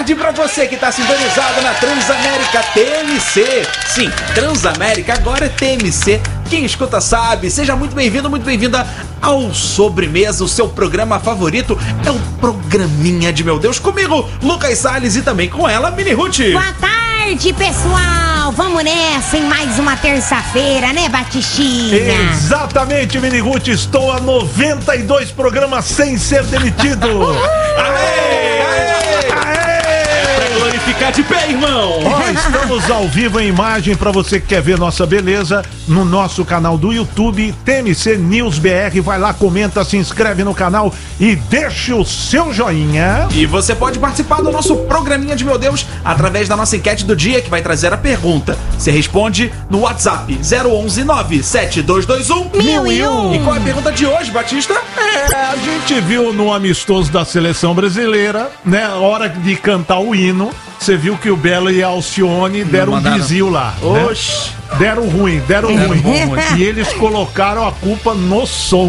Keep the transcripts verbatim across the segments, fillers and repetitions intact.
tarde pra você que tá sintonizado na Transamérica T M C. Sim, Transamérica agora é T M C. Quem escuta sabe. Seja muito bem-vindo, muito bem-vinda ao Sobremesa, o seu programa favorito. É o Programinha de Meu Deus. Comigo, Lucas Salles, e também com ela, Mini Ruth. Boa tarde, pessoal. Vamos nessa em mais uma terça-feira, né, Batistinha? Exatamente, Mini Ruth. Estou a noventa e dois programas sem ser demitido. Aê, aê, aê. Ficar de pé, irmão! Ó, estamos ao vivo em imagem para você que quer ver nossa beleza no nosso canal do YouTube, T M C News B R. Vai lá, comenta, se inscreve no canal e deixa o seu joinha. E você pode participar do nosso Programinha de Meu Deus através da nossa enquete do dia, que vai trazer a pergunta. Você responde no WhatsApp zero onze nove sete dois dois um mil e um. E qual é a pergunta de hoje, Batista? É, a gente viu no amistoso da seleção brasileira, né, a hora de cantar o hino. Você viu que o Belo e a Alcione deram um desvio lá. Oxi. Né? Deram ruim, deram é, ruim. Bom, ruim. E eles colocaram a culpa no som.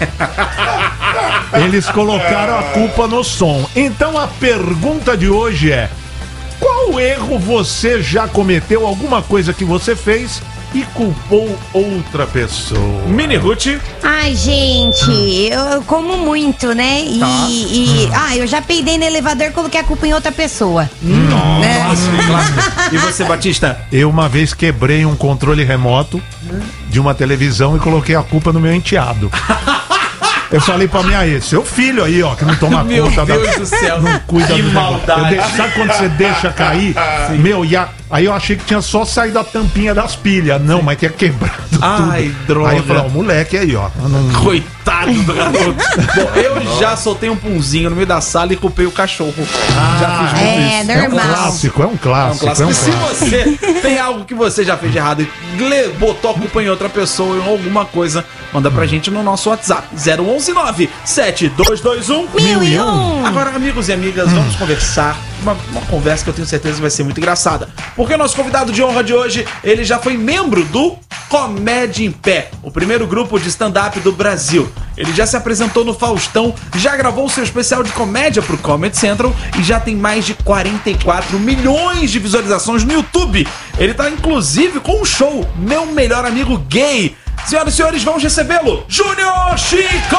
Eles colocaram a culpa no som. Então a pergunta de hoje é: qual erro você já cometeu? Alguma coisa que você fez e culpou outra pessoa? Mini Ruth. Ai, gente, eu como muito, né? E, Tá. e- ah, eu já peidei no elevador e coloquei a culpa em outra pessoa. Nossa, Né? clássico. E você, Batista? Eu uma vez quebrei um controle remoto de uma televisão e coloquei a culpa no meu enteado. Eu falei pra minha ex, seu filho aí, ó, que não toma Meu conta Deus da... do céu. Não cuida Que do maldade. negócio. Eu de- Sabe quando você deixa cair? Meu, e a... aí eu achei que tinha só saído a tampinha das pilhas. Não, mas tinha quebrado Ai, tudo. droga. Aí eu falei, ó, moleque aí, ó. eu não- Coitado do garoto. Bom, eu já soltei um punzinho no meio da sala e culpei o cachorro. já fiz muito é, isso. É um normal. clássico, é um É um clássico. clássico. É um E se clássico. você tem algo que você já fez de errado e gle- botou a culpa em outra pessoa ou alguma coisa, manda pra gente no nosso WhatsApp zero onze nove sete dois dois um Mil e um. Agora, amigos e amigas, vamos conversar. Uma, uma conversa que eu tenho certeza vai ser muito engraçada. Porque o nosso convidado de honra de hoje, ele já foi membro do Comédia em Pé, o primeiro grupo de stand-up do Brasil. Ele já se apresentou no Faustão, já gravou seu especial de comédia pro Comedy Central e já tem mais de quarenta e quatro milhões de visualizações no YouTube. Ele tá inclusive com um show, Meu Melhor Amigo Gay. Senhoras e senhores, vamos recebê-lo, Júnior Chico!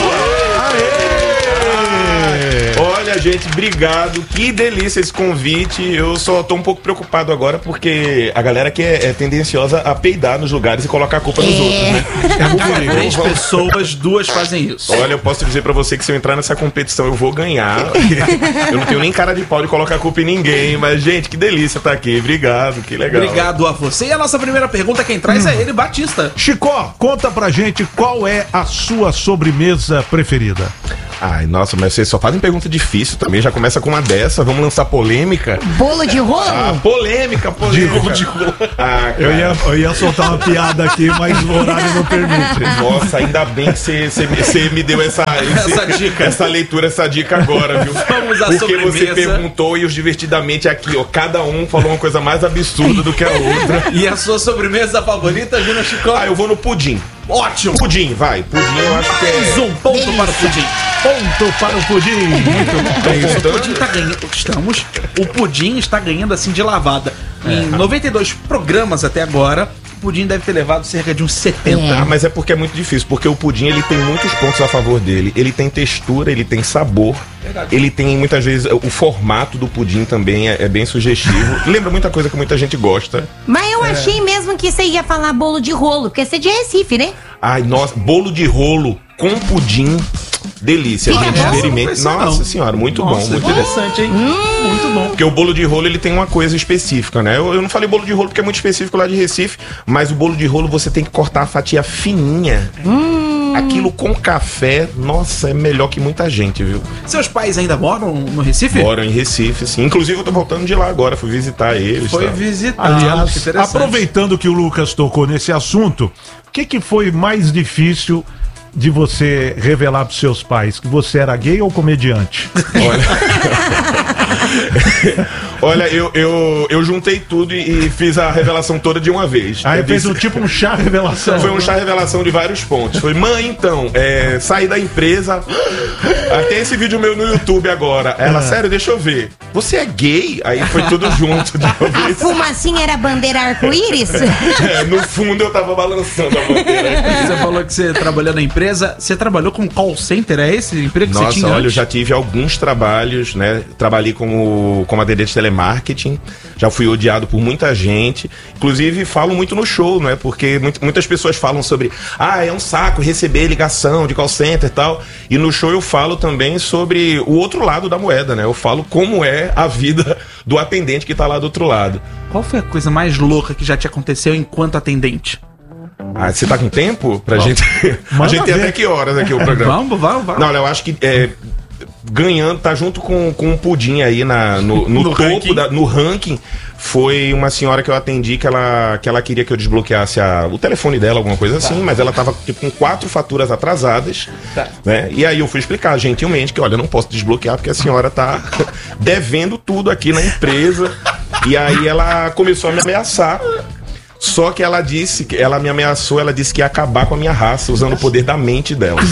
Olha, gente, obrigado. Que delícia esse convite. Eu só tô um pouco preocupado agora porque a galera que é, é tendenciosa a peidar nos lugares e colocar a culpa nos outros, né? Cada três pessoas, duas fazem isso. Olha, eu posso dizer pra você que se eu entrar nessa competição eu vou ganhar. Eu não tenho nem cara de pau de colocar a culpa em ninguém, mas, gente, que delícia estar aqui. Obrigado, que legal. Obrigado a você. E a nossa primeira pergunta, quem traz é ele, Batista. Chico, conta pra gente qual é a sua sobremesa preferida. Ai, nossa, mas vocês só fazem pergunta difícil também. Já começa com uma dessa. Vamos lançar polêmica. Bolo de rolo? Ah, polêmica, polêmica. De Ah, Eu cara. ia, eu ia soltar uma piada aqui, mas o horário não permite. Nossa, ainda bem que você- você você me deu essa, Essa dica. essa leitura, essa dica agora, viu? Vamos à Porque sobremesa. você perguntou e os divertidamente aqui, ó. Cada um falou uma coisa mais absurda do que a outra. E a sua sobremesa favorita, Júnior Chico? Ah, eu vou no pudim. Ótimo! Pudim, vai. Pudim eu acho que Mais é. um ponto para o pudim. Ponto para o pudim. Muito bem. O pudim tá ganhando. Estamos. O pudim está ganhando assim de lavada. Em noventa e dois programas até agora, o pudim deve ter levado cerca de uns setenta. Ah, mas é porque é muito difícil, porque o pudim ele tem muitos pontos a favor dele. Ele tem textura, ele tem sabor. Verdade. Ele tem muitas vezes o formato do pudim também é, é bem sugestivo. Lembra muita coisa que muita gente gosta. Mas eu achei mesmo que você ia falar bolo de rolo, porque você é de Recife, né? Ai, nossa, bolo de rolo com pudim. Delícia, Fica gente. bom? Experimente. Não, não. Nossa senhora, muito Nossa, bom, muito bom. interessante, hein? Muito bom. Porque o bolo de rolo ele tem uma coisa específica, né? Eu, eu não falei bolo de rolo porque é muito específico lá de Recife, mas o bolo de rolo você tem que cortar a fatia fininha. Aquilo com café, nossa, é melhor que muita gente, viu? Seus pais ainda moram no Recife? Moram em Recife, sim. Inclusive eu tô voltando de lá agora, fui visitar eles. Foi tá? visitar. Aliás, que interessante. aproveitando que o Lucas tocou nesse assunto, o que, que foi mais difícil de você revelar pros seus pais? Que você era gay ou comediante? Olha. Olha, eu, eu, eu juntei tudo e, e fiz a revelação toda de uma vez. Aí eu fez disse, um tipo um chá revelação. Foi um chá revelação de vários pontos. Foi, mãe, então, é, saí da empresa. Até esse vídeo meu no YouTube agora. Ela, Ah. sério, deixa eu ver. Você é gay? Aí foi tudo junto de uma A vez. fumacinha era bandeira arco-íris? É, no fundo eu tava balançando a bandeira. Você falou que você trabalhou na empresa. Você trabalhou com call center? É esse emprego que você Nossa, tinha olha, eu antes? já tive alguns trabalhos, né? Trabalhei como, como atendente de telemarketing. Já fui odiado por muita gente. Inclusive, falo muito no show, né? Porque muito- muitas pessoas falam sobre... Ah, é um saco receber ligação de call center e tal. E no show eu falo também sobre o outro lado da moeda, né? Eu falo como é a vida do atendente que tá lá do outro lado. Qual foi a coisa mais louca que já te aconteceu enquanto atendente? Ah, você tá com tempo pra gente... a Manda gente tem ver. até que horas aqui o programa? Vamos, vamos, vamos. Não, olha, eu acho que é, ganhando, tá junto com, com um pudim aí na, no, no, No topo, ranking. da, no ranking. Foi uma senhora que eu atendi que ela, que ela queria que eu desbloqueasse a, o telefone dela, alguma coisa assim, mas ela tava tipo, com quatro faturas atrasadas. Tá. Né? E aí eu fui explicar gentilmente que, olha, eu não posso desbloquear porque a senhora tá devendo tudo aqui na empresa. E aí ela começou a me ameaçar. Só que ela disse, que ela me ameaçou, ela disse que ia acabar com a minha raça, usando o poder da mente dela.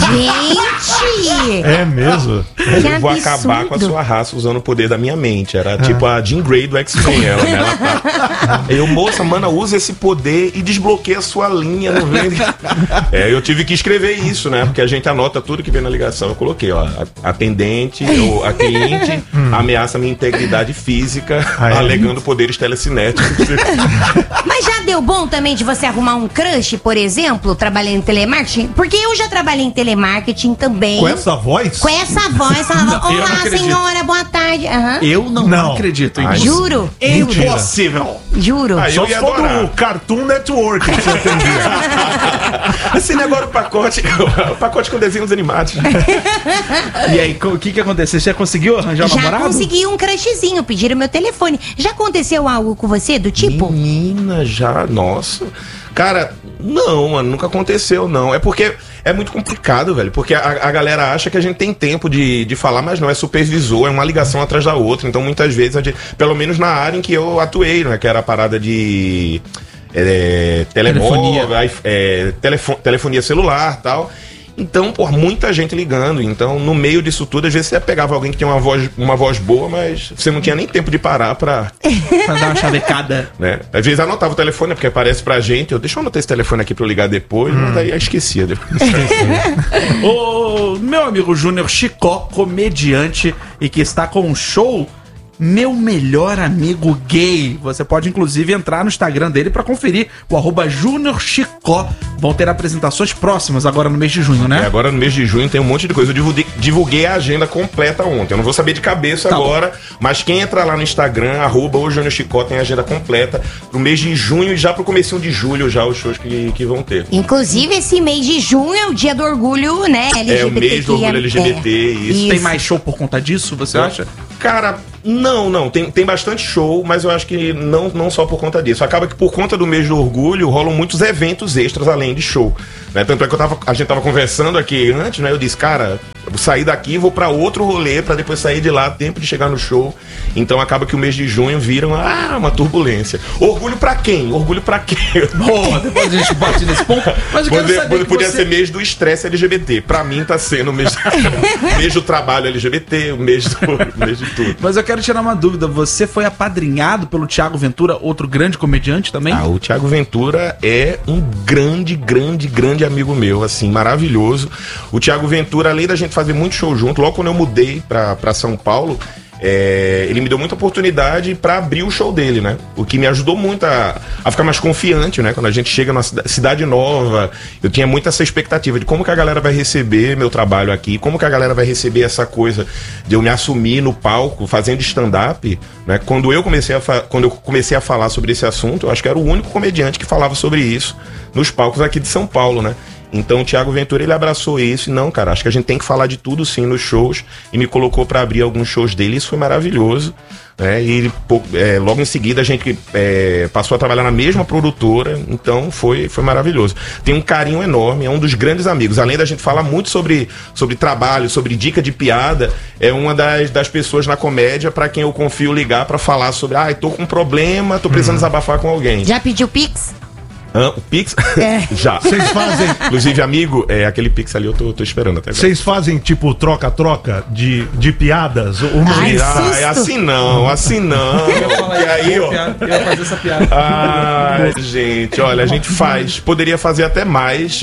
Gente! É mesmo? Que Eu vou acabar com a absurdo. sua raça usando o poder da minha mente. Era tipo a Jean Grey do X-Men. Ela, né? Ela tá... Eu, moça, mana, usa esse poder e desbloqueia a sua linha. Não vem... É, eu tive que escrever isso, né? Porque a gente anota tudo que vem na ligação. Eu coloquei, ó, a- atendente, ou a cliente ameaça minha integridade física, Ah, é? alegando poderes telecinéticos. Mas já deu bom também de você arrumar um crush, por exemplo, trabalhando em telemarketing? Porque eu já trabalhei em telemarketing também. Com essa voz? Com essa voz, falava, Não, eu não olá, acredito. senhora, boa tarde. Aham. Eu não, Não. acredito em Ai, isso. Juro, Mentira. Impossível. juro. Aí Só eu se ia for adorar. do Cartoon Network que você atendia. Assine agora o pacote, o pacote com desenhos animados. E aí, co- o que que aconteceu? Você já conseguiu arranjar um Já namorado? consegui um crushzinho, pediram meu telefone. Já aconteceu algo com você do tipo? Menina, já, nossa. Cara, não, mano, nunca aconteceu, não. É porque é muito complicado, velho. Porque a, a galera acha que a gente tem tempo de, de falar, mas não, é supervisor, é uma ligação atrás da outra. Então, muitas vezes, a gente, pelo menos na área em que eu atuei, né? Que era a parada de é, telemóvel, Telefonia. é, telefo- telefonia celular e tal. Então, por muita gente ligando. Então, no meio disso tudo, às vezes você pegava alguém que tinha uma voz, uma voz boa, mas você não tinha nem tempo de parar pra, Pra dar uma chavecada. né? Às vezes anotava o telefone, porque aparece pra gente. Eu, deixa eu anotar esse telefone aqui pra eu ligar depois, mas daí eu esquecia depois. O meu amigo Júnior Chicó, comediante e que está com um show Meu Melhor Amigo Gay. Você pode inclusive entrar no Instagram dele pra conferir o arroba Júnior Chicó. Vão ter apresentações próximas agora no mês de junho, E né? agora no mês de junho tem um monte de coisa. Eu divulguei, divulguei a agenda completa ontem. Eu não vou saber de cabeça Tá agora, mas quem entrar lá no Instagram, arroba o Júnior Chicó, tem a agenda completa pro mês de junho e já pro comecinho de julho, já os shows que, que vão ter. Inclusive, esse mês de junho é o dia do orgulho, né? É o mês do orgulho L G B T, isso. Tem mais show por conta disso, você acha? Cara, não, não. Tem, tem bastante show, mas eu acho que não, não só por conta disso. Acaba que por conta do mês do orgulho rolam muitos eventos extras além de show. Né? Tanto é que eu tava, a gente tava conversando aqui antes, né? Eu disse, cara, eu vou sair daqui, vou pra outro rolê pra depois sair de lá, tempo de chegar no show. Então acaba que o mês de junho vira uma, ah, uma turbulência. Orgulho pra quem? Orgulho pra quê? Boa, depois a gente bate nesse ponto. Mas eu quero Poder- saber que podia você... ser mês do estresse L G B T. Pra mim tá sendo o mês, mês do trabalho L G B T, o mês, do, o mês de tudo. Mas eu quero tirar uma dúvida. Você foi apadrinhado pelo Thiago Ventura, outro grande comediante também? Ah, o Thiago Ventura é um grande, grande, grande amigo meu, assim, maravilhoso. O Thiago Ventura, além da gente fazer muito show junto, logo quando eu mudei pra, pra São Paulo, é, ele me deu muita oportunidade pra abrir o show dele, né? O que me ajudou muito a, a ficar mais confiante, né? Quando a gente chega numa cida- cidade nova, eu tinha muito essa expectativa de como que a galera vai receber meu trabalho aqui, como que a galera vai receber essa coisa de eu me assumir no palco, fazendo stand-up, né? Quando eu comecei a, fa- quando eu comecei a falar sobre esse assunto, eu acho que era o único comediante que falava sobre isso nos palcos aqui de São Paulo, né? Então o Thiago Ventura, ele abraçou isso e não, cara, acho que a gente tem que falar de tudo sim nos shows, e me colocou pra abrir alguns shows dele, isso foi maravilhoso, né? E ele, pô, é, logo em seguida a gente é, passou a trabalhar na mesma produtora, então foi, foi maravilhoso. Tem um carinho enorme, é um dos grandes amigos, além da gente falar muito sobre, sobre trabalho, sobre dica de piada, é uma das, das pessoas na comédia pra quem eu confio ligar pra falar sobre, ah, tô com um problema, tô precisando Hum. desabafar com alguém. Já pediu Pix? Hã? O Pix? É. Já. Vocês fazem, Inclusive, amigo, é, aquele Pix ali eu tô, tô esperando até agora. vocês fazem tipo troca-troca de, de piadas? Uma Ai, vez- susto. Ah, é assim não, assim não. E aí, ó. Eu ia fazer essa piada. Ai, gente, olha, a gente faz. Poderia fazer até mais.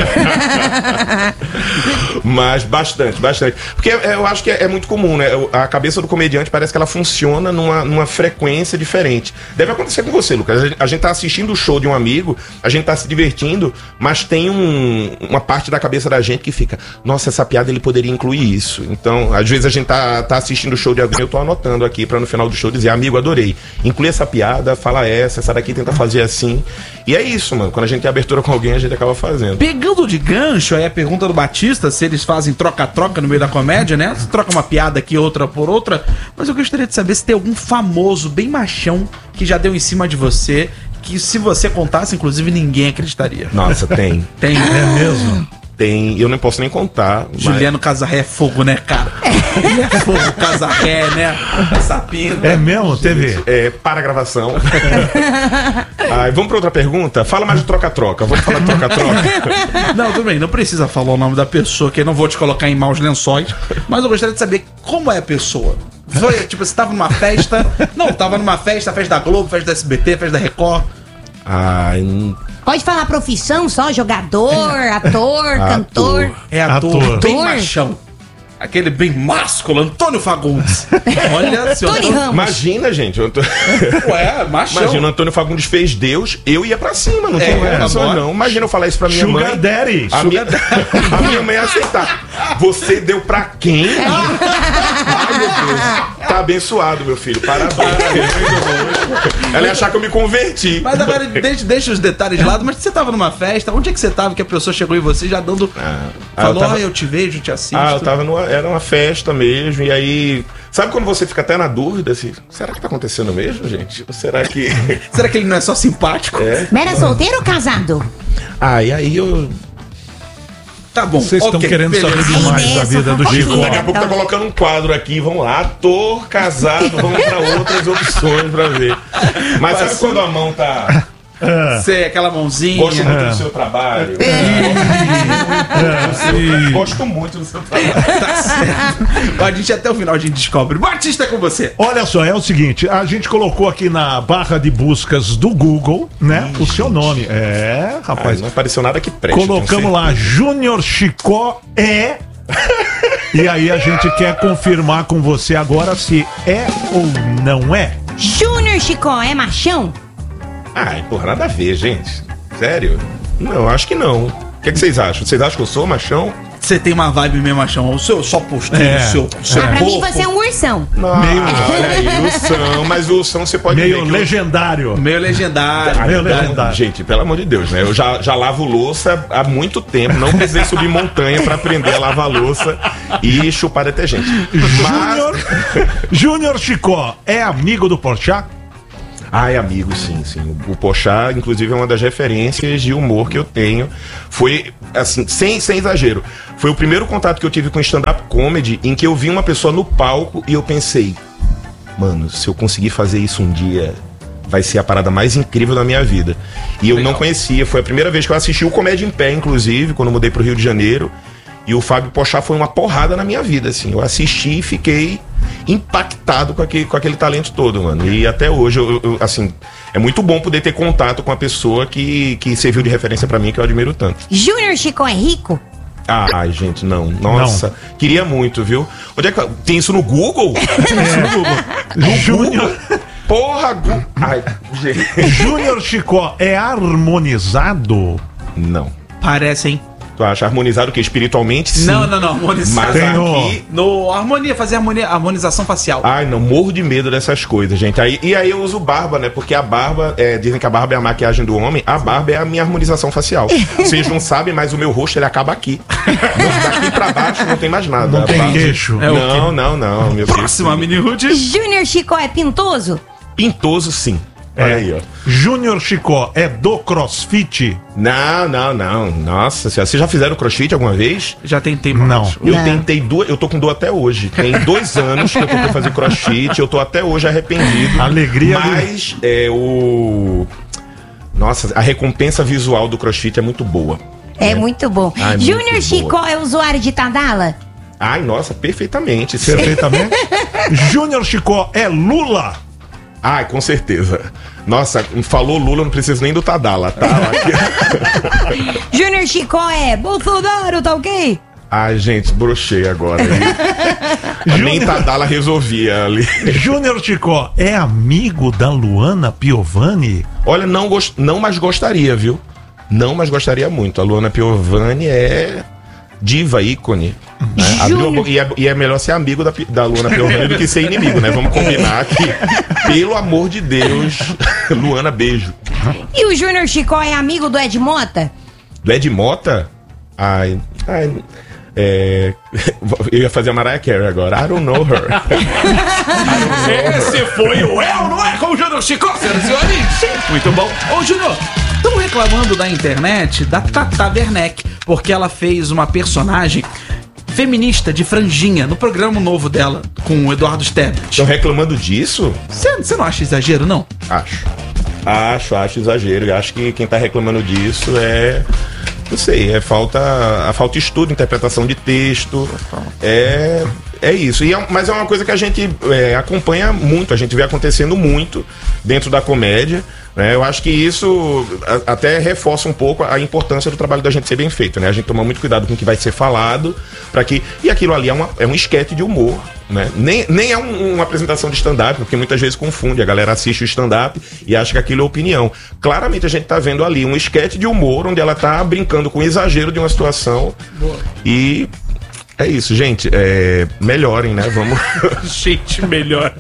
Mas bastante, bastante. Porque é, eu acho que é, é muito comum, né? A cabeça do comediante parece que ela funciona numa, numa frequência diferente. Deve acontecer com você, Lucas. A gente, a gente tá assistindo o show de um amigo, a gente tá se divertindo, mas tem um, uma parte da cabeça da gente que fica, nossa, essa piada ele poderia incluir isso. Então, às vezes a gente tá, tá assistindo o show de alguém, eu tô anotando aqui pra no final do show dizer, amigo, adorei. Inclui essa piada, fala essa, essa daqui tenta fazer assim. E é isso, mano. Quando a gente tem abertura com alguém, a gente acaba fazendo. Pegando de gancho aí a pergunta do Batista, se eles fazem troca-troca no meio da comédia, né? Você troca uma piada aqui, outra por outra. Mas eu gostaria de saber se tem algum famoso, bem machão, que já deu em cima de você, que se você contasse, inclusive, ninguém acreditaria. Nossa, tem. Tem. É mesmo? Tem. Eu não posso nem contar. mas- Juliano Casarré é fogo, né, cara? Ele é fogo, Casarré, né? Sapinho. É mesmo? Teve? É, para a gravação. Ai, vamos para outra pergunta? Fala mais de troca-troca. Vamos falar de troca-troca. Não, tudo bem, não precisa falar o nome da pessoa, que eu não vou te colocar em maus lençóis, mas eu gostaria de saber como é a pessoa. Foi, tipo, você tava numa festa. Não, tava numa festa, festa da Globo, festa da S B T, festa da Record. Ai, hum, Pode falar profissão só, jogador, ator, cantor. É ator, Ator. bem Ator. machão. Aquele bem másculo, Antônio Fagundes. Olha, senhor. Tony Ramos. imagina, gente. eu tô- Ué, machão. Imagina, o Antônio Fagundes fez Deus, eu ia pra cima, não É, tem é, condição, agora. não. Imagina eu falar isso pra minha Sugar mãe. Daddy. A minha, a minha mãe ia aceitar. Você deu pra quem? Ai, meu Deus. Tá abençoado, meu filho. Parabéns. Ela ia achar que eu me converti. Mas agora, deixa, deixa os detalhes de lado, mas você tava numa festa, onde é que você tava que a pessoa chegou em você já dando... Ah, falou, eu tava- ah, eu te vejo, te assisto. Ah, eu tava numa. Era uma festa mesmo, e aí. Sabe quando você fica até na dúvida assim? Será que tá acontecendo mesmo, gente? Ou será que. Será que ele não é só simpático? É? Mas era solteiro ou casado? Ah, e aí eu. Tá bom, Vocês estão ok, querendo beleza. saber demais Aí da nessa vida do fofoquinha. Chico. Daqui a pouco tá Então- colocando um quadro aqui, vamos lá, ator, casado, vamos pra outras opções pra ver. Mas sabe quando a mão tá. Sei, aquela mãozinha. Gosto muito do seu trabalho. É. Gosto muito do seu trabalho. Tá certo. A gente até o final a gente descobre. Batista é com você. Olha só, é o seguinte, a gente colocou aqui na barra de buscas do Google, né, o seu nome. É, Mas rapaz. não apareceu nada que preste. Colocamos lá, Júnior Chicó é. E aí a gente quer confirmar com você agora se é ou não é. Júnior Chicó é machão? Ai, porra, nada a ver, gente. Sério? Não, acho que não. O que, que vocês acham? Vocês acham que eu sou machão? Você tem uma vibe meio machão. O seu, sua postura, É. o seu, o seu Ah, pra mim corpo. você é um ursão. Não, Meio- olha aí, Ursão, mas o Ursão você pode Meio ver que eu- legendário. Meio legendário. Ah, Meio pelo- legendário. Gente, pelo amor de Deus, né? Eu já, já lavo louça há muito tempo, não precisei subir montanha pra aprender a lavar louça e chupar detergente. Júnior Júnior Chicó é amigo do Porchat? Ai, amigo, sim, sim. O Porchat, inclusive, é uma das referências de humor que eu tenho. Foi, assim, sem, sem exagero, foi o primeiro contato que eu tive com stand-up comedy em que eu vi uma pessoa no palco e eu pensei, mano, se eu conseguir fazer isso um dia, vai ser a parada mais incrível da minha vida. E eu não conhecia, foi a primeira vez que eu assisti o Comédia em Pé, inclusive, quando eu mudei pro Rio de Janeiro. E o Fábio Porchat foi uma porrada na minha vida, assim. Eu assisti e fiquei impactado com aquele, com aquele talento todo, mano. E até hoje, eu, eu, assim, é muito bom poder ter contato com a pessoa que, que serviu de referência pra mim, que eu admiro tanto. Júnior Chicó é rico? Ah, ai, gente, não. Nossa, queria muito, viu? Onde é que... Tem isso no Google? Tem isso no Google. Júnior Porra, Gu... Ai, gente. Júnior Chicó é harmonizado? Não. Parece, hein? Tu acha harmonizado o quê? Espiritualmente, sim. Não, não, não. Harmonizado. Mas Tem aqui... No harmonia, fazer harmonia, harmonização facial. Ai, não, morro de medo dessas coisas, gente. Aí, e aí eu uso barba, né? Porque a barba, é, dizem que a barba é a maquiagem do homem, a barba é a minha harmonização facial. Vocês não sabem, mas o meu rosto, ele acaba aqui. Daqui pra baixo não tem mais nada. Não tem barba... queixo. É o Não, quê? não, não, meu Próxima, Deus. Mini Ruth. Júnior Chicó é pintoso? Pintoso, sim. Olha aí, ó. Júnior Chicó é do CrossFit? Não, não, não. Nossa senhora. Vocês já fizeram crossfit alguma vez? Já tentei, Não. mano. Eu Não. tentei duas, eu tô com dor até hoje. Tem dois anos que eu tentei fazer crossfit, eu tô até hoje arrependido. Alegria do- Mas é o. Nossa, a recompensa visual do crossfit é muito boa. É, muito bom. Ai, muito Júnior boa. Chicó é usuário de Tadala? Ai, nossa, perfeitamente. sim. Perfeitamente. Júnior Chicó é Lula? Ai, com certeza. Nossa, falou Lula, não preciso nem do Tadala, tá? Aqui. Júnior Chicó é Bolsonaro, tá ok? Ai, gente, brochei agora. Nem Tadala resolvia ali. Júnior Chicó é amigo da Luana Piovani? Olha, não, gost... não mais gostaria, viu? Não, mas gostaria muito. A Luana Piovani é diva, ícone. Né? Abriu a bo- e, é, e é melhor ser amigo da, Pi- da Luana Piovani do que ser inimigo, né? Vamos combinar que, pelo amor de Deus, Luana, beijo. E o Júnior Chicó é amigo do Ed Mota? Do Ed Mota? Ai, ai, é... eu ia fazer a Mariah Carey agora. I don't know her. Esse foi o É ou Não É com o Júnior Chicó, senhoras e senhores. Muito bom. Ô, Júnior, estão reclamando da internet da Tata Werneck, porque ela fez uma personagem feminista de franjinha no programa novo dela com o Eduardo Stebbit. Estão reclamando disso? Você não acha exagero, não? Acho. Acho, acho exagero. Eu acho que quem tá reclamando disso é. Não sei, é falta. A falta de estudo, interpretação de texto. É. É isso. E é, mas é uma coisa que a gente é, acompanha muito, a gente vê acontecendo muito dentro da comédia. Né? Eu acho que isso a, até reforça um pouco a importância do trabalho da gente ser bem feito. Né? A gente toma muito cuidado com o que vai ser falado, para que. E aquilo ali é, uma, é um esquete de humor. Né? Nem, nem é um, uma apresentação de stand-up, porque muitas vezes confunde. A galera assiste o stand-up e acha que aquilo é opinião. Claramente a gente tá vendo ali um esquete de humor, onde ela tá brincando com o exagero de uma situação. Boa. E. É isso, gente. É, melhorem, né? Vamos. Gente, melhor.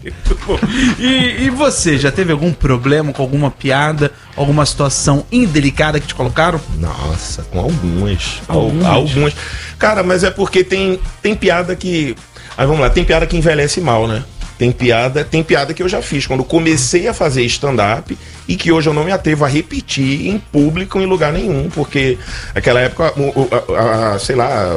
E, e você, já teve algum problema com alguma piada, alguma situação indelicada que te colocaram? Nossa, com algumas. Al- Algumas? Algumas. Cara, mas é porque tem, tem piada que. Aí vamos lá, tem piada que envelhece mal, né? Tem piada, tem piada que eu já fiz quando comecei a fazer stand-up e que hoje eu não me atrevo a repetir em público em lugar nenhum, porque naquela época, o- o- a- a- sei lá.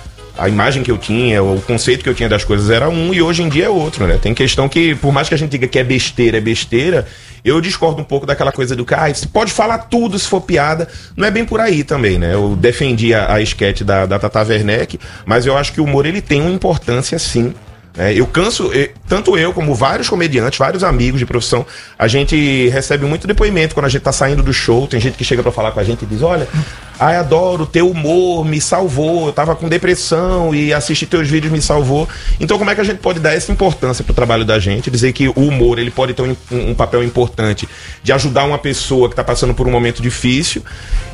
A imagem que eu tinha, o conceito que eu tinha das coisas era um e hoje em dia é outro, né? Tem questão que, por mais que a gente diga que é besteira, é besteira, eu discordo um pouco daquela coisa do que, ah, você pode falar tudo se for piada. Não é bem por aí também, né? Eu defendi a, a esquete da, da Tata Werneck, mas eu acho que o humor, ele tem uma importância, sim. É, eu canso, eu- tanto eu como vários comediantes, vários amigos de profissão, a gente recebe muito depoimento quando a gente tá saindo do show. Tem gente que chega pra falar com a gente e diz: olha, ai, adoro, teu humor me salvou, eu tava com depressão e assistir teus vídeos me salvou. Então como é que a gente pode dar essa importância pro trabalho da gente, dizer que o humor, ele pode ter um, um papel importante de ajudar uma pessoa que tá passando por um momento difícil,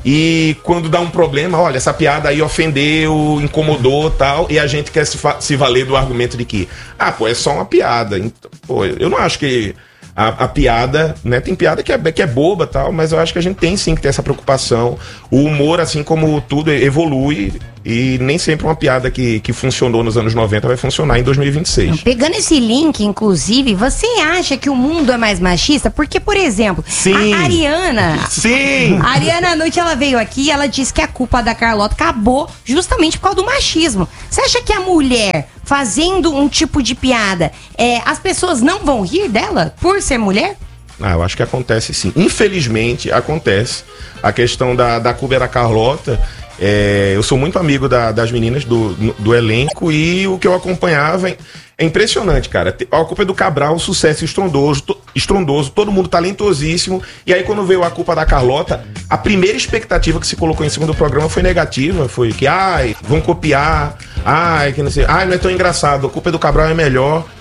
e quando dá um problema, olha, essa piada aí ofendeu, incomodou, tal, e a gente quer se, fa- se valer do argumento de que, ah, pô, é só uma piada. Então, pô, eu não acho que a, a piada, né, tem piada que é, que é boba, tal, mas eu acho que a gente tem sim que ter essa preocupação. O humor, assim como tudo, evolui, e nem sempre uma piada que, que funcionou nos anos noventa vai funcionar em dois mil e vinte e seis. Pegando esse link, inclusive, você acha que o mundo é mais machista? Porque, por exemplo, Sim. a Ariana. Sim! A Ariana, à noite, ela veio aqui e ela disse que a culpa da Carlota acabou justamente por causa do machismo. Você acha que a mulher, fazendo um tipo de piada, é, as pessoas não vão rir dela por ser mulher? Ah, eu acho que acontece sim. Infelizmente, acontece. A questão da, da Cuba da Carlota, é, eu sou muito amigo da- das meninas do, no- do elenco, e o que eu acompanhava é, é impressionante, cara. A Culpa é do Cabral, um sucesso estrondoso, to- estrondoso, todo mundo talentosíssimo. E aí, quando veio a Culpa da Carlota, a primeira expectativa que se colocou em cima do programa foi negativa. Foi que, ai, vão copiar, ai, que não sei, ai, não é tão engraçado, a Culpa é do Cabral é melhor.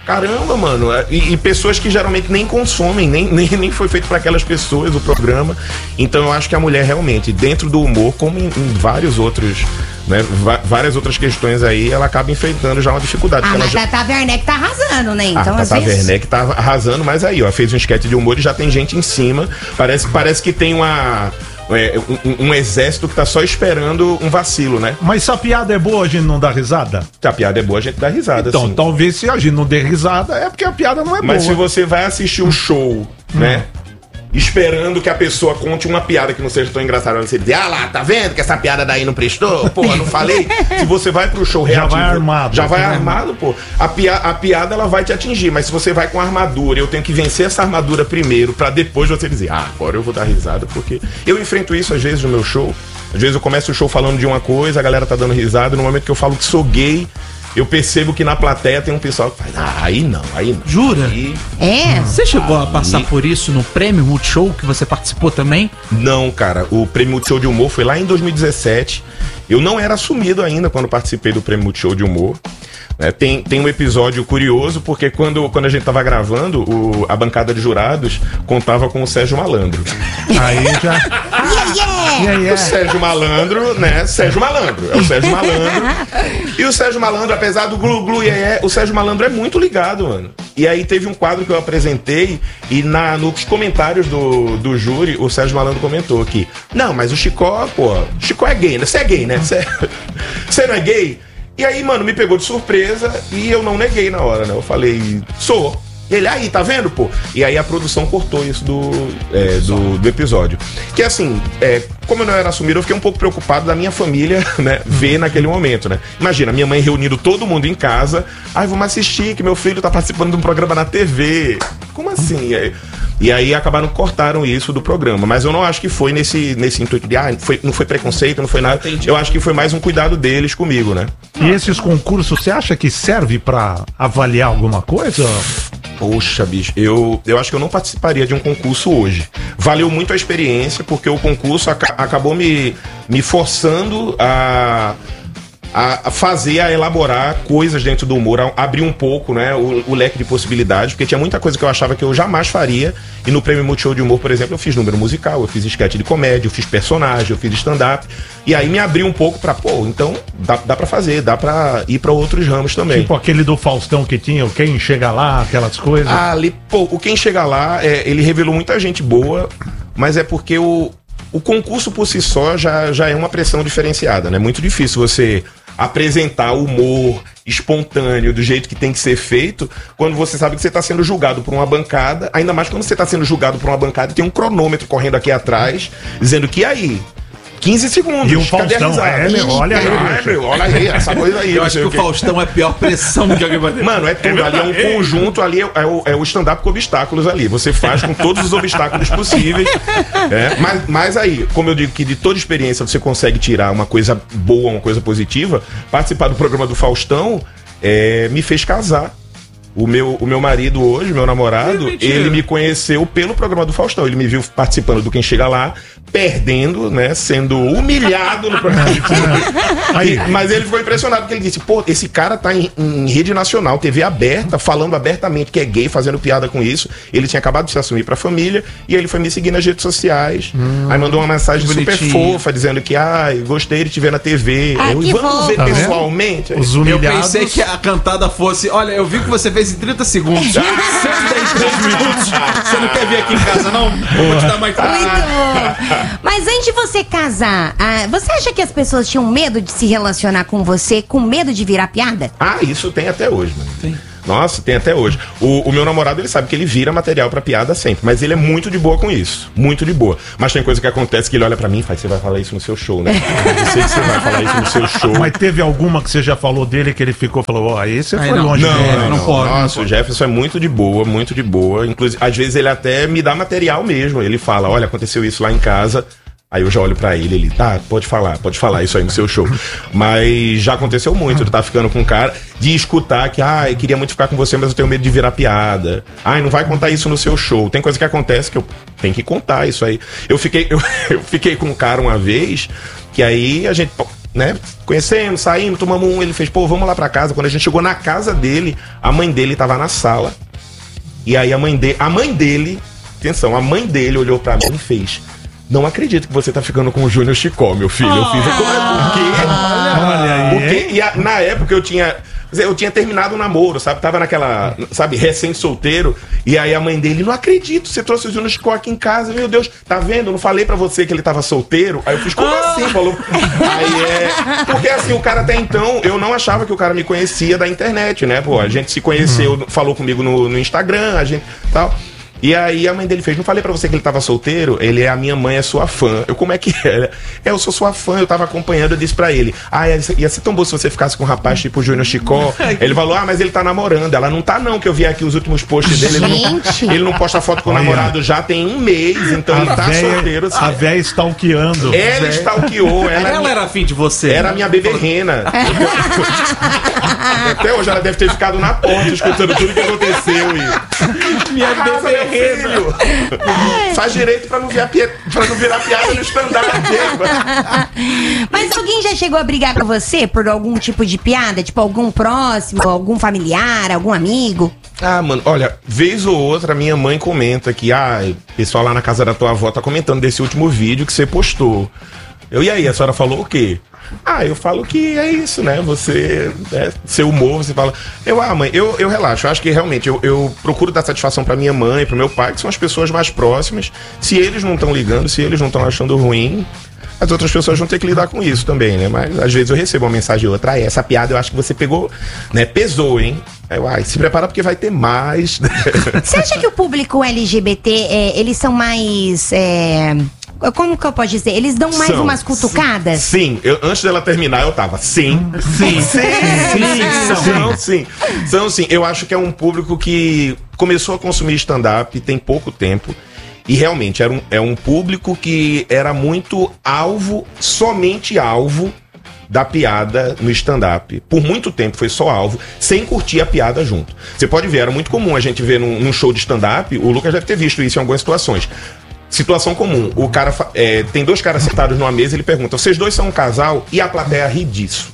Caramba, mano. E, e pessoas que geralmente nem consomem, nem, nem, nem foi feito para aquelas pessoas o programa. Então eu acho que a mulher realmente, dentro do humor, como em, em vários outros, né, várias outras questões aí, ela acaba enfrentando já uma dificuldade. Ah, mas já... a Tata Werneck tá arrasando, né? Então, a às Tata vezes... Werneck tá arrasando, mas aí, ó, fez um esquete de humor e já tem gente em cima. Parece, parece que tem uma... É, um, um exército que tá só esperando um vacilo, né? Mas se a piada é boa, a gente não dá risada? Se a piada é boa, a gente dá risada, então, sim. Talvez se a gente não der risada, é porque a piada não é Mas boa. se você vai assistir um show, hum. né? Esperando que a pessoa conte uma piada que não seja tão engraçada, você dizer, ah lá, tá vendo que essa piada daí não prestou? Porra, não falei? Se você vai pro show reativo... Já vai armado. Já vai armado, pô. A, pia, a piada, ela vai te atingir, mas se você vai com armadura, eu tenho que vencer essa armadura primeiro, pra depois você dizer, ah, agora eu vou dar risada, porque... Eu enfrento isso às vezes no meu show. Às vezes eu começo o show falando de uma coisa, a galera tá dando risada, no momento que eu falo que sou gay... Eu percebo que na plateia tem um pessoal que faz, ah, aí não, aí não. Jura? Aí... É. Você chegou a passar aí... por isso no Prêmio Multishow, que você participou também? Não, cara. O Prêmio Multishow de Humor foi lá em dois mil e dezessete. Eu não era assumido ainda quando participei do Prêmio Multishow de Humor. É, tem, tem um episódio curioso, porque quando, quando a gente tava gravando, o, a bancada de jurados contava com o Sérgio Malandro. Aí já... Yeah, yeah. Yeah, yeah. O Sérgio Malandro, né? Sérgio Malandro. É o Sérgio Malandro. E o Sérgio Malandro, apesar do glu glu yeah, yeah, o Sérgio Malandro é muito ligado, mano. E aí teve um quadro que eu apresentei e na, nos comentários do, do júri, o Sérgio Malandro comentou que, não, mas o Chicó, pô, Chicó é gay, né? Você é gay, né? Você é... não é gay? E aí, mano, me pegou de surpresa e eu não neguei na hora, né? Eu falei, sou. Ele, aí, tá vendo, pô? E aí a produção cortou isso do, é, do, do episódio. Que assim, é, como eu não era assumido, eu fiquei um pouco preocupado da minha família, né, ver naquele momento, né? Imagina, minha mãe reunindo todo mundo em casa. Ai, vamos assistir que meu filho tá participando de um programa na T V. Como assim? E aí, e aí acabaram, cortaram isso do programa. Mas eu não acho que foi nesse, nesse intuito de, ah, foi, não foi preconceito, não foi nada. Entendi. Eu acho que foi mais um cuidado deles comigo, né? E esses concursos, você acha que serve pra avaliar alguma coisa? Poxa, bicho, eu, eu acho que eu não participaria de um concurso hoje. Valeu muito a experiência, porque o concurso aca- acabou me, me forçando a, a fazer, a elaborar coisas dentro do humor, a abrir um pouco, né, o, o leque de possibilidades, porque tinha muita coisa que eu achava que eu jamais faria. E no Prêmio Multishow de Humor, por exemplo, eu fiz número musical, eu fiz esquete de comédia, eu fiz personagem, eu fiz stand-up. E aí me abriu um pouco pra, pô, então dá, dá pra fazer, dá pra ir pra outros ramos também. Tipo aquele do Faustão que tinha, o Quem Chega Lá, aquelas coisas. Ah, ali, pô, o Quem Chega Lá, é, ele revelou muita gente boa, mas é porque o, o concurso por si só já, já é uma pressão diferenciada, né? Muito difícil você apresentar humor espontâneo do jeito que tem que ser feito quando você sabe que você está sendo julgado por uma bancada, ainda mais quando você está sendo julgado por uma bancada e tem um cronômetro correndo aqui atrás dizendo que aí quinze segundos. E um Faustão, é, meu, olha aí, ah, meu, olha aí, essa coisa aí. Eu acho que o Faustão é a pior pressão que alguém vai ter. Mano, é tudo, é ali é um conjunto, ali é, é o, é o stand-up com obstáculos ali. Você faz com todos os obstáculos possíveis. É, mas, mas aí, como eu digo que de toda experiência você consegue tirar uma coisa boa, uma coisa positiva, participar do programa do Faustão é, me fez casar. O meu, o meu marido hoje, meu namorado, é ele me conheceu pelo programa do Faustão. Ele me viu participando do Quem Chega Lá, perdendo, né? Sendo humilhado no programa. Aí, mas ele ficou impressionado porque ele disse, pô, esse cara tá em, em rede nacional, T V aberta, falando abertamente que é gay, fazendo piada com isso. Ele tinha acabado de se assumir pra família e ele foi me seguir nas redes sociais. Hum, aí mandou uma mensagem super fofa, dizendo que, ai, ah, gostei de te ver na T V. Ah, eu, vamos bom. ver tá pessoalmente. Os humilhados. Eu pensei que a cantada fosse, olha, eu vi que você fez em trinta segundos. cento e três minutos. Você não quer vir aqui em casa, não? Vou te dar mais Muito bom. Mas antes de você casar, ah, você acha que as pessoas tinham medo de se relacionar com você, com medo de virar piada? Ah, isso tem até hoje, mano. Tem. Nossa, tem até hoje. O, o meu namorado, ele sabe que ele vira material pra piada sempre, mas ele é muito de boa com isso. Muito de boa. Mas tem coisa que acontece que ele olha pra mim e faz, você vai falar isso no seu show, né? Eu sei que você vai falar isso no seu show. Mas teve alguma que você já falou dele que ele ficou, falou, ó, oh, aí você aí foi não, longe não, dele. Não, não, não pode. Nossa, não o Jefferson é muito de boa, muito de boa. Inclusive, às vezes ele até me dá material mesmo. Ele fala, olha, aconteceu isso lá em casa. Aí eu já olho pra ele, ele, tá, pode falar, pode falar isso aí no seu show. Mas já aconteceu muito, ele tá ficando com um cara, de escutar que, ah, eu queria muito ficar com você, mas eu tenho medo de virar piada. Ai, não vai contar isso no seu show. Tem coisa que acontece que eu tenho que contar isso aí. Eu fiquei, eu, eu fiquei com um cara uma vez, que aí a gente né, conhecemos, saímos, tomamos um, ele fez, pô, vamos lá pra casa. Quando a gente chegou na casa dele, a mãe dele tava na sala. E aí a mãe dele, a mãe dele, atenção, a mãe dele olhou pra mim e fez: não acredito que você tá ficando com o Júnior Chicó, meu filho. Eu fiz, como é? O quê? Olha aí. O quê? E a, na época eu tinha... Eu tinha terminado o namoro, sabe? Tava naquela, sabe, recém-solteiro. E aí a mãe dele: não acredito, você trouxe o Júnior Chicó aqui em casa. Meu Deus, tá vendo? Eu não falei pra você que ele tava solteiro? Aí eu fiz, como assim? Falou. Aí é... Porque assim, o cara até então, eu não achava que o cara me conhecia da internet, né? Pô, a gente se conheceu, uhum. falou comigo no, no Instagram, a gente tal... E aí a mãe dele fez: não falei pra você que ele tava solteiro? Ele é: a minha mãe é sua fã. Eu, como é que é? É, eu sou sua fã, eu tava acompanhando, eu disse pra ele: ah, ia ser tão bom se você ficasse com um rapaz tipo o Júnior Chicó. Ele falou: ah, mas ele tá namorando. Ela: não tá não, que eu vi aqui os últimos posts dele. Ele não, ele não posta foto com o namorado já tem um mês, então a ele tá véia, solteiro. Assim. A véia stalkeando. Ela stalkeou. Ela, ela era afim de você. Era a minha beberrena. Até hoje ela deve ter ficado na porta escutando tudo que aconteceu. E... minha ah, beberrena. Faz direito pra não, virar pi... pra não virar piada no stand-up. Mas alguém já chegou a brigar com você por algum tipo de piada? Tipo, algum próximo, algum familiar, algum amigo? Ah, mano, olha, vez ou outra minha mãe comenta que, ah, o pessoal lá na casa da tua avó tá comentando desse último vídeo que você postou. Eu, e aí, a senhora falou o quê? Ah, eu falo que é isso, né? Você, né, seu humor, você fala... Eu, ah, mãe, eu, eu relaxo. Eu acho que realmente eu, eu procuro dar satisfação pra minha mãe, pro meu pai, que são as pessoas mais próximas. Se eles não estão ligando, se eles não estão achando ruim, as outras pessoas vão ter que lidar com isso também, né? Mas às vezes eu recebo uma mensagem ou outra: ah, essa piada eu acho que você pegou, né? Pesou, hein? Aí eu, ai, se prepara porque vai ter mais. Você acha que o público L G B T, é, eles são mais... É... Como que eu posso dizer? Eles dão mais são, umas cutucadas? Sim, eu, antes dela terminar eu tava, sim. Sim, sim, sim, sim, sim, são, sim. São sim. Eu acho que é um público que começou a consumir stand-up tem pouco tempo. E realmente era um, é um público que era muito alvo, somente alvo da piada no stand-up. Por muito tempo foi só alvo, sem curtir a piada junto. Você pode ver, era muito comum a gente ver num, num show de stand-up, o Lucas deve ter visto isso em algumas situações. Situação comum, o cara é, tem dois caras sentados numa mesa, ele pergunta: vocês dois são um casal? E a plateia ri disso.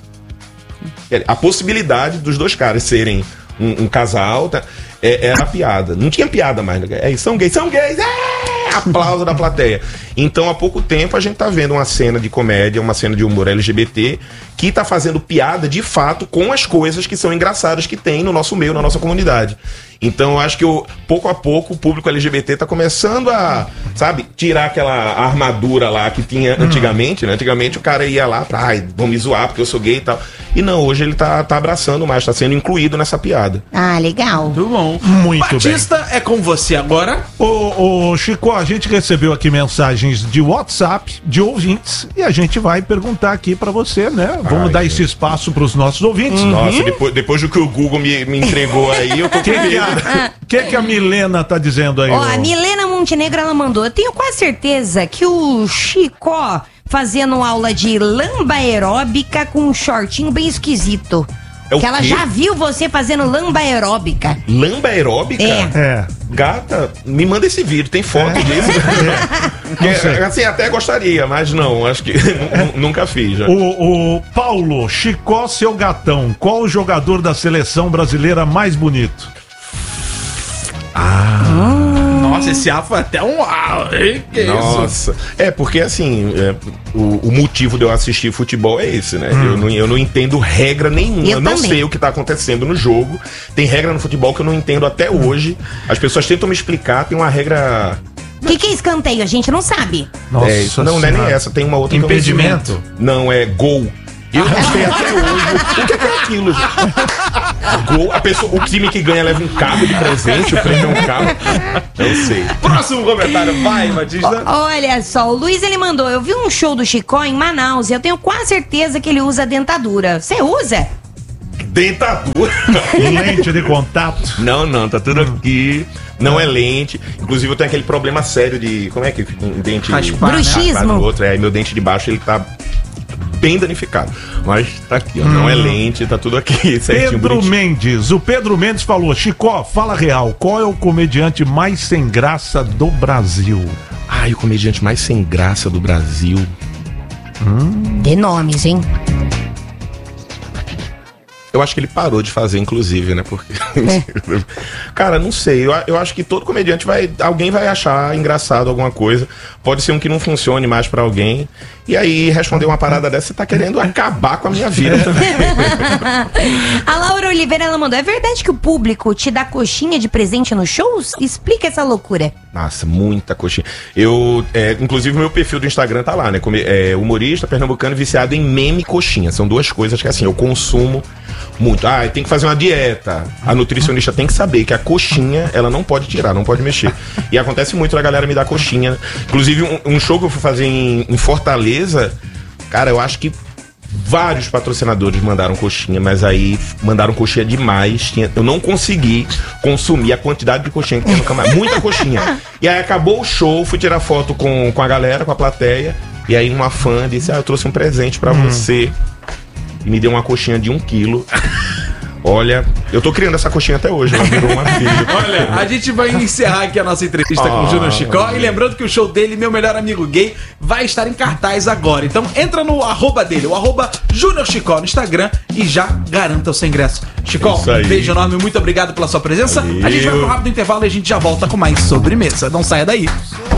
A possibilidade dos dois caras serem um, um casal tá, é, era a piada. Não tinha piada mais. É, são gays, são gays! É! Aplauso da plateia. Então, há pouco tempo, a gente tá vendo uma cena de comédia, uma cena de humor L G B T, que tá fazendo piada, de fato, com as coisas que são engraçadas que tem no nosso meio, na nossa comunidade. Então, eu acho que eu, pouco a pouco o público L G B T tá começando a, sabe, tirar aquela armadura lá que tinha antigamente, né? Antigamente o cara ia lá pra, ai, vão me zoar porque eu sou gay e tal. E não, hoje ele tá, tá abraçando mais, tá sendo incluído nessa piada. Ah, legal. Muito bom. Muito Batista, bem. É com você agora. Ô, ô, Chico, a gente recebeu aqui mensagens de WhatsApp de ouvintes e a gente vai perguntar aqui pra você, né? Vamos ai, dar gente. esse espaço pros nossos ouvintes. Uhum. Nossa, depois, depois do que o Google me, me entregou aí, eu tô com medo. O que, que a Milena tá dizendo aí? Ó, a Milena Montenegro, ela mandou: eu tenho quase certeza que o Chicó fazendo aula de lamba aeróbica com um shortinho bem esquisito. É o que ela quê? já viu você fazendo lamba aeróbica. Lamba aeróbica? É. é. Gata, me manda esse vídeo, tem foto é. disso? É. Que, assim, até gostaria, mas não, acho que nunca fiz. Já. O, o Paulo, Chicó, seu gatão, qual o jogador da seleção brasileira mais bonito? Ah. Nossa, esse A foi até um uau, hein? Que Nossa. Isso? É, porque assim, é, o, o motivo de eu assistir futebol é esse, né? Hum. Eu, não, eu não entendo regra nenhuma. Eu, eu não sei o que tá acontecendo no jogo. Tem regra no futebol que eu não entendo até hoje. As pessoas tentam me explicar, tem uma regra... O que, que é escanteio? A gente não sabe. Nossa, é, não, não é nem essa, tem uma outra... Impedimento? Não, é gol. Eu não sei até hoje o que é aquilo, gente. Gol, a pessoa, o time que ganha leva um carro de presente, o prêmio é um carro. Eu sei. Próximo comentário, vai, Batista. Olha só, o Luiz, ele mandou: eu vi um show do Chicó em Manaus e eu tenho quase certeza que ele usa dentadura. Você usa? Dentadura? Lente de contato? Não, não, tá tudo aqui. Não é lente. Inclusive eu tenho aquele problema sério de... Como é que um dente... Raspar, bruxismo. No outro. É, meu dente de baixo, ele tá... bem danificado, mas tá aqui, ó, hum. não é lente, tá tudo aqui certinho, Pedro bonitinho. Mendes, o Pedro Mendes falou: Chicó, fala real, qual é o comediante mais sem graça do Brasil? Ai, o comediante mais sem graça do Brasil. Hum. Dê nomes, hein? Eu acho que ele parou de fazer, inclusive, né? Porque. É. Cara, não sei. Eu, eu acho que todo comediante vai. Alguém vai achar engraçado alguma coisa. Pode ser um que não funcione mais pra alguém. E aí, responder uma parada dessa, você tá querendo acabar com a minha vida também. A Laura Oliveira, ela mandou: é verdade que o público te dá coxinha de presente nos shows? Explica essa loucura. Nossa, muita coxinha. Eu, é, inclusive, o meu perfil do Instagram tá lá, né? Como, é, humorista pernambucano viciado em meme e coxinha. São duas coisas que, assim, eu consumo muito. Ah, tem que fazer uma dieta. A nutricionista tem que saber que a coxinha, ela não pode tirar, não pode mexer. E acontece muito da galera me dar coxinha. Inclusive, um, um show que eu fui fazer em, em Fortaleza, cara, eu acho que vários patrocinadores mandaram coxinha, mas aí mandaram coxinha demais. Tinha, eu não consegui consumir a quantidade de coxinha que tinha no camarão. Muita coxinha. E aí acabou o show, fui tirar foto com, com a galera, com a plateia. E aí uma fã disse: ah, eu trouxe um presente pra hum. você. E me deu uma coxinha de um quilo. Olha, eu tô criando essa coxinha até hoje, ela virou uma filha. Olha, a gente vai encerrar aqui a nossa entrevista ah, com o Júnior Chicó. E lembrando que o show dele, Meu Melhor Amigo Gay, vai estar em cartaz agora. Então entra no arroba dele, o arroba Júnior Chicó no Instagram, e já garanta o seu ingresso. Chicó, um beijo enorme, muito obrigado pela sua presença. Valeu. A gente vai pro rápido intervalo e a gente já volta com mais sobremesa. Não saia daí.